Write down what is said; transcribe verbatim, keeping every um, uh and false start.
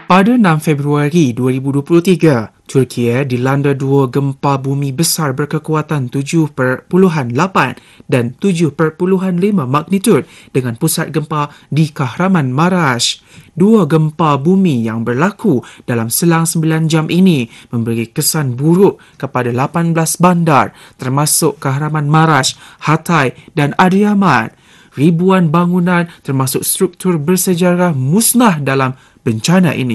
Pada enam Februari dua ribu dua puluh tiga, Turkiye dilanda dua gempa bumi besar berkekuatan tujuh perpuluhan lapan dan tujuh perpuluhan lima magnitud dengan pusat gempa di Kahramanmaraş. Dua gempa bumi yang berlaku dalam selang sembilan jam ini memberi kesan buruk kepada lapan belas bandar termasuk Kahramanmaraş, Hatay dan Adıyaman. Ribuan bangunan termasuk struktur bersejarah musnah dalam bencana ini.